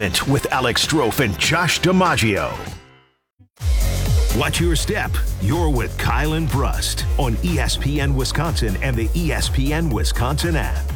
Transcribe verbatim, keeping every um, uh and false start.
Sprint with Alex Strofe and Josh DiMaggio. Watch your step. You're with Kyle and Brust on E S P N Wisconsin and the E S P N Wisconsin app.